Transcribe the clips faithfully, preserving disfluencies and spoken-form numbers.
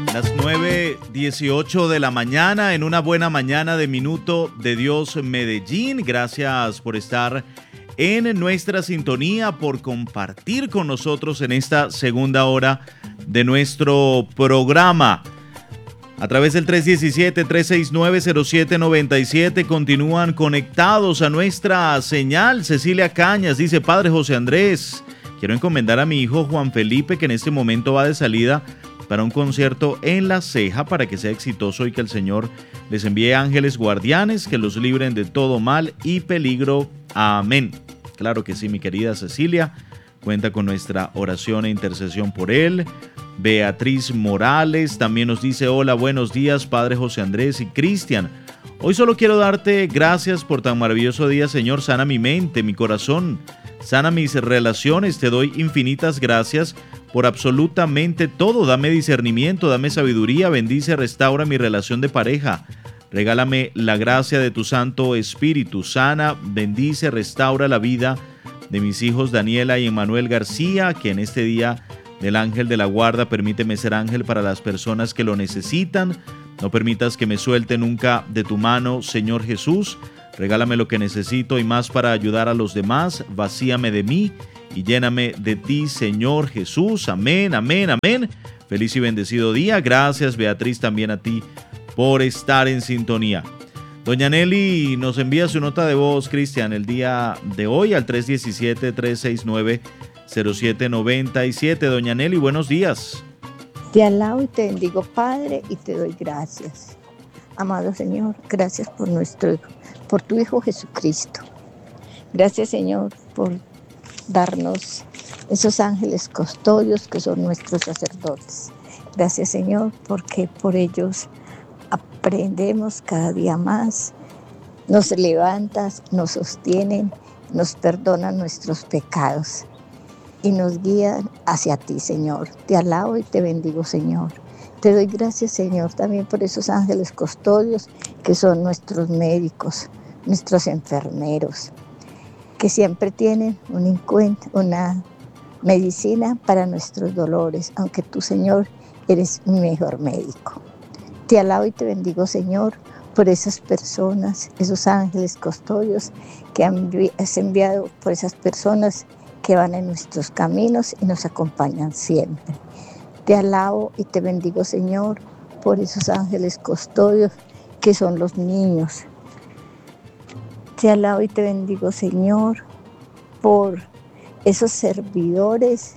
Las nueve dieciocho de la mañana, en una buena mañana de Minuto de Dios Medellín. Gracias por estar en nuestra sintonía, por compartir con nosotros en esta segunda hora de nuestro programa. A través del tres uno siete, tres seis nueve, cero siete nueve siete continúan conectados a nuestra señal. Cecilia Cañas dice: Padre José Andrés, quiero encomendar a mi hijo Juan Felipe, que en este momento va de salida para un concierto en La Ceja, para que sea exitoso y que el Señor les envíe ángeles guardianes que los libren de todo mal y peligro. Amén. Claro que sí, mi querida Cecilia. Cuenta con nuestra oración e intercesión por él. Beatriz Morales también nos dice: hola, buenos días, Padre José Andrés y Cristian. Hoy solo quiero darte gracias por tan maravilloso día, Señor. Sana mi mente, mi corazón, sana mis relaciones. Te doy infinitas gracias por absolutamente todo. Dame discernimiento, dame sabiduría, bendice, restaura mi relación de pareja. Regálame la gracia de tu Santo Espíritu. Sana, bendice, restaura la vida de mis hijos Daniela y Emanuel García, que en este día del ángel de la guarda permíteme ser ángel para las personas que lo necesitan. No permitas que me suelte nunca de tu mano, Señor Jesús. Regálame lo que necesito y más para ayudar a los demás. Vacíame de mí y lléname de ti, Señor Jesús. Amén, amén, amén. Feliz y bendecido día. Gracias, Beatriz, también a ti por estar en sintonía. Doña Nelly nos envía su nota de voz, Cristian, el día de hoy al tres uno siete, tres seis nueve, cero siete nueve siete. Doña Nelly, buenos días. Te alabo y te bendigo, Padre, y te doy gracias. Amado Señor, gracias por nuestro Hijo, por tu Hijo Jesucristo. Gracias, Señor, por darnos esos ángeles custodios que son nuestros sacerdotes. Gracias, Señor, porque por ellos aprendemos cada día más. Nos levantas, nos sostienen, nos perdonan nuestros pecados y nos guían hacia ti, Señor. Te alabo y te bendigo, Señor. Te doy gracias, Señor, también por esos ángeles custodios que son nuestros médicos, nuestros enfermeros, que siempre tienen un encuentro, una medicina para nuestros dolores, aunque tú, Señor, eres mi mejor médico. Te alabo y te bendigo, Señor, por esas personas, esos ángeles custodios que has enviado, por esas personas que van en nuestros caminos y nos acompañan siempre. Te alabo y te bendigo, Señor, por esos ángeles custodios que son los niños. Te alabo y te bendigo, Señor, por esos servidores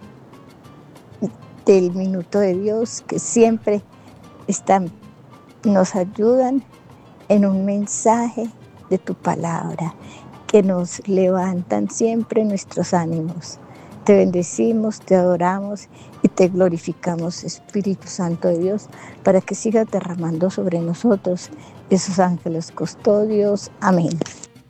del Minuto de Dios que siempre están, nos ayudan en un mensaje de tu palabra, que nos levantan siempre nuestros ánimos. Te bendecimos, te adoramos y te glorificamos, Espíritu Santo de Dios, para que sigas derramando sobre nosotros esos ángeles custodios. Amén.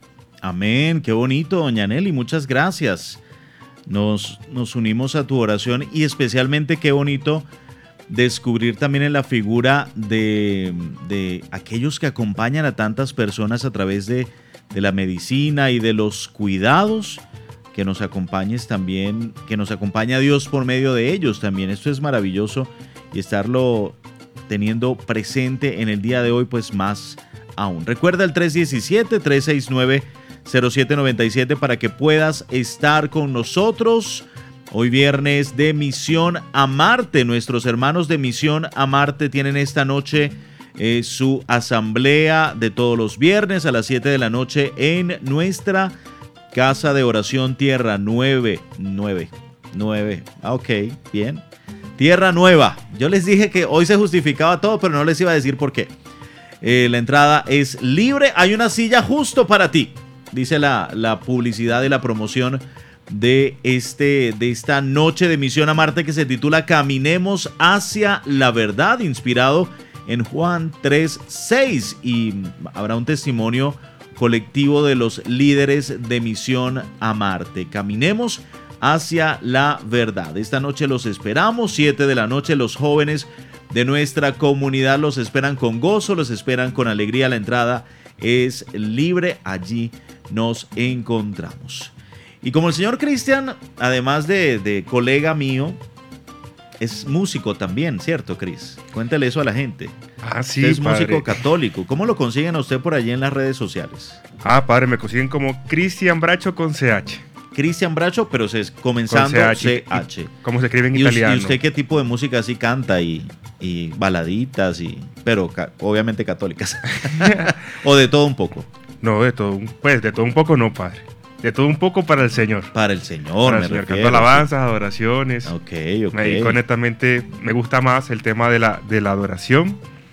Amén, qué bonito, doña Nelly, muchas gracias. Nos, nos unimos a tu oración y especialmente qué bonito descubrir también en la figura de, de aquellos que acompañan a tantas personas a través de, de la medicina y de los cuidados, que nos acompañes también, que nos acompaña Dios por medio de ellos también. Esto es maravilloso y estarlo teniendo presente en el día de hoy, pues más aún. Recuerda el tres uno siete, tres seis nueve, cero siete nueve siete para que puedas estar con nosotros. Hoy viernes de Misión a Marte. Nuestros hermanos de Misión a Marte tienen esta noche eh, su asamblea de todos los viernes a las siete de la noche en nuestra Casa de Oración Tierra nueve, nueve, nueve. Ah, ok, bien. Tierra Nueva. Yo les dije que hoy se justificaba todo, pero no les iba a decir por qué. Eh, la entrada es libre. Hay una silla justo para ti, dice la, la publicidad y la promoción de, este, de esta noche de Misión a Marte, que se titula Caminemos hacia la verdad, inspirado en Juan tres seis, y habrá un testimonio colectivo de los líderes de Misión a Marte. Caminemos hacia la verdad. Esta noche los esperamos, siete de la noche. Los jóvenes de nuestra comunidad los esperan con gozo, los esperan con alegría. La entrada es libre, allí nos encontramos. Y como el señor Cristian, además de, de colega mío, es músico también, ¿cierto, Cris? Cuéntale eso a la gente. Ah, sí, usted es padre. músico católico. ¿Cómo lo consiguen a usted por allí en las redes sociales? Ah, padre, me consiguen como Cristian Bracho con C H. Cristian Bracho, pero se, comenzando Con C H. ¿Cómo se escribe en ¿Y usted, italiano? ¿Y usted qué tipo de música así canta? Y, y baladitas, y pero ca- obviamente católicas. ¿O de todo un poco? No, de todo, un- pues de todo un poco no, padre. De todo un poco para el Señor. Para el Señor, Para me el Señor. refiero. Canto alabanzas, adoraciones. Ok, ok. Y honestamente me gusta más el tema de la, de la adoración.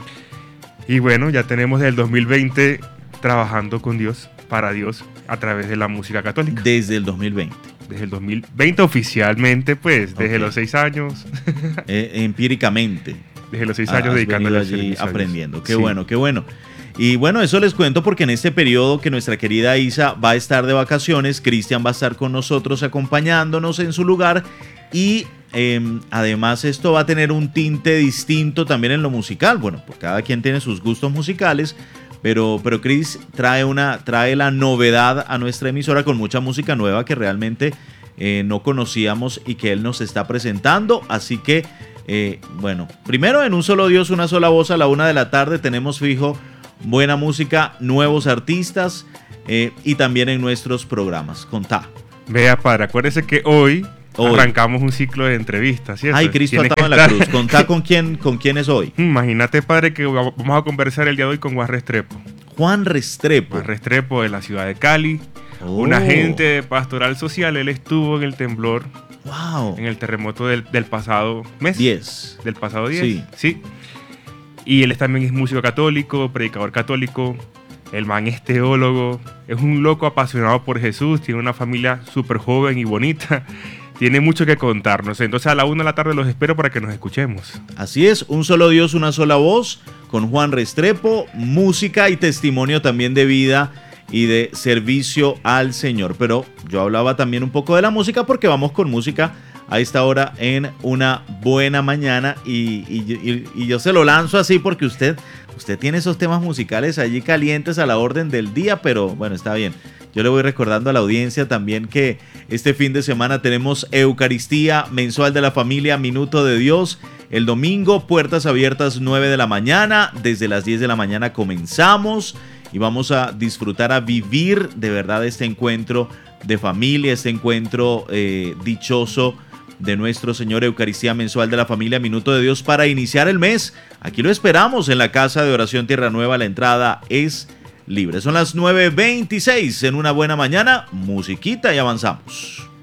Y bueno, ya tenemos desde el dos mil veinte trabajando con Dios, para Dios, a través de la música católica. Desde el dos mil veinte. Desde el dos mil veinte oficialmente, pues, desde Ok. los seis años. Eh, empíricamente. Desde los seis Has años dedicándole venido al allí servicio a Dios. aprendiendo. Qué Sí. bueno, qué bueno. Y bueno, eso les cuento porque en este periodo que nuestra querida Isa va a estar de vacaciones, Cristian va a estar con nosotros acompañándonos en su lugar y eh, además esto va a tener un tinte distinto también en lo musical. Bueno, pues cada quien tiene sus gustos musicales, pero, pero Cris trae, una, trae la novedad a nuestra emisora con mucha música nueva que realmente eh, no conocíamos y que él nos está presentando. Así que, eh, bueno, primero en Un Solo Dios, Una Sola Voz a la una de la tarde tenemos fijo buena música, nuevos artistas eh, y también en nuestros programas. Contá. Vea, padre, acuérdese que hoy, Hoy. arrancamos un ciclo de entrevistas, ¿cierto? Ay, Cristo Tiene atado en que la estar- cruz. Contá con quién, con quién es hoy. Imagínate, padre, que vamos a conversar el día de hoy con Juan Restrepo. Juan Restrepo. Juan Restrepo de la ciudad de Cali, Oh. un agente de pastoral social. Él estuvo en el temblor, Wow. en el terremoto del, del pasado mes. diez. Del pasado diez. Sí. Sí. Y él también es músico católico, predicador católico. El man es teólogo. Es un loco apasionado por Jesús. Tiene una familia súper joven y bonita. Tiene mucho que contarnos. Entonces a la una de la tarde los espero para que nos escuchemos. Así es, Un Solo Dios, Una Sola Voz con Juan Restrepo, música y testimonio también de vida y de servicio al Señor. Pero yo hablaba también un poco de la música porque vamos con música a esta hora en una buena mañana y, y, y, y yo se lo lanzo así porque usted, usted tiene esos temas musicales allí calientes a la orden del día, pero bueno, está bien. Yo le voy recordando a la audiencia también que este fin de semana tenemos Eucaristía Mensual de la Familia, Minuto de Dios. El domingo, puertas abiertas nueve de la mañana. Desde las diez de la mañana comenzamos y vamos a disfrutar, a vivir de verdad este encuentro de familia, este encuentro eh, dichoso de nuestro Señor. Eucaristía Mensual de la Familia, Minuto de Dios para iniciar el mes. Aquí lo esperamos en la Casa de Oración Tierra Nueva. La entrada es libre. Son las nueve veintiséis en una buena mañana. Musiquita y avanzamos.